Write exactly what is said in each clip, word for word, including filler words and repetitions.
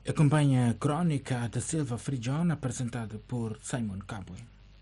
Acompanha a Crónica da Silva Frigione, apresentada por Simon Cabwe.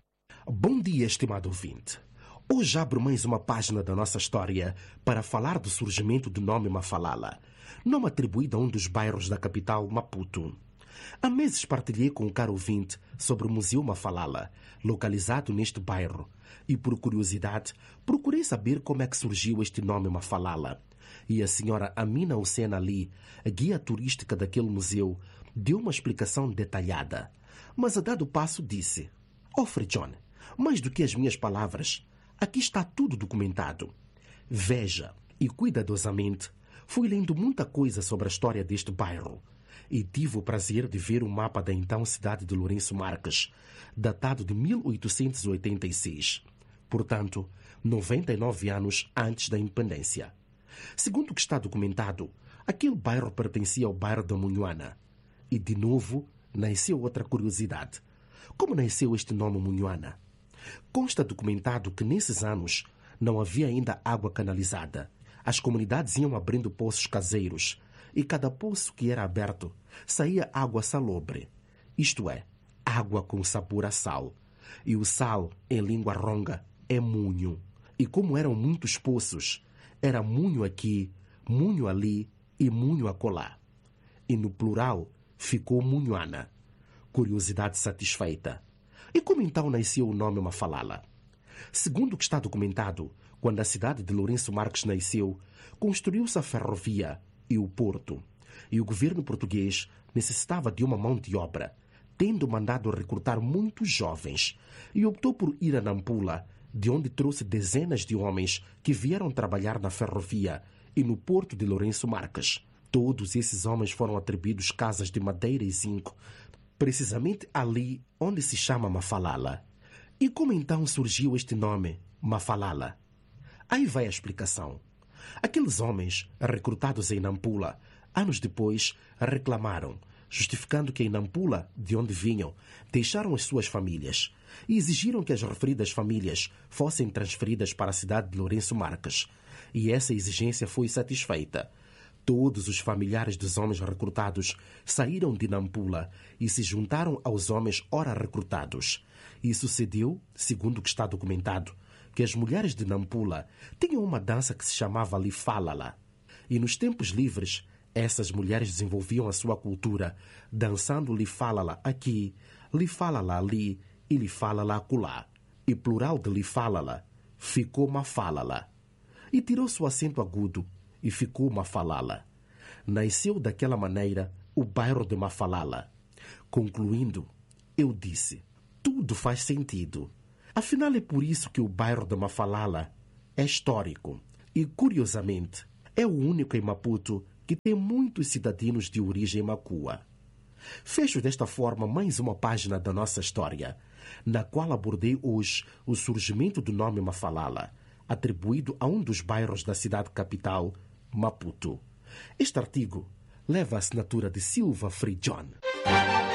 Bom dia, estimado ouvinte. Hoje abro mais uma página da nossa história para falar do surgimento do nome Mafalala, nome atribuído a um dos bairros da capital, Maputo. Há meses partilhei com o caro ouvinte sobre o Museu Mafalala, localizado neste bairro, e por curiosidade procurei saber como é que surgiu este nome Mafalala. E a senhora Amina Hussein Ali, a guia turística daquele museu, deu uma explicação detalhada. Mas a dado passo disse: "Oh, Frigione, mais do que as minhas palavras, aqui está tudo documentado. Veja, e cuidadosamente, fui lendo muita coisa sobre a história deste bairro e tive o prazer de ver o mapa da então cidade de Lourenço Marques, datado de mil oitocentos e oitenta e seis, portanto, noventa e nove anos antes da independência. Segundo o que está documentado, aquele bairro pertencia ao bairro da Munhuana. E, de novo, nasceu outra curiosidade. Como nasceu este nome Munhuana? Consta documentado que, nesses anos, não havia ainda água canalizada. As comunidades iam abrindo poços caseiros, e cada poço que era aberto saía água salobre, isto é, água com sabor a sal. E o sal, em língua ronga, é munho. E como eram muitos poços, era munho aqui, munho ali e munho acolá. E no plural ficou Munhuana. Curiosidade satisfeita. E como então nasceu o nome Mafalala? Segundo o que está documentado, quando a cidade de Lourenço Marques nasceu, construiu-se a ferrovia e o porto. E o governo português necessitava de uma mão de obra, tendo mandado recrutar muitos jovens, e optou por ir a Nampula, de onde trouxe dezenas de homens que vieram trabalhar na ferrovia e no porto de Lourenço Marques. Todos esses homens foram atribuídos casas de madeira e zinco, precisamente ali onde se chama Mafalala. E como então surgiu este nome, Mafalala? Aí vai a explicação. Aqueles homens, recrutados em Nampula, anos depois, reclamaram, justificando que em Nampula, de onde vinham, deixaram as suas famílias e exigiram que as referidas famílias fossem transferidas para a cidade de Lourenço Marques. E essa exigência foi satisfeita. Todos os familiares dos homens recrutados saíram de Nampula e se juntaram aos homens ora recrutados. E sucedeu, segundo o que está documentado, que as mulheres de Nampula tinham uma dança que se chamava Lifalala. E nos tempos livres, essas mulheres desenvolviam a sua cultura, dançando Lifalala aqui, Lifalala ali e Lifalala acolá. E plural de Lifalala ficou Mafalala. E tirou-se o acento agudo e ficou Mafalala. Nasceu daquela maneira o bairro de Mafalala. Concluindo, eu disse, tudo faz sentido. Afinal, é por isso que o bairro de Mafalala é histórico e, curiosamente, é o único em Maputo que tem muitos cidadãos de origem macua. Fecho desta forma mais uma página da nossa história, na qual abordei hoje o surgimento do nome Mafalala, atribuído a um dos bairros da cidade capital, Maputo. Este artigo leva a assinatura de Silva Frigione.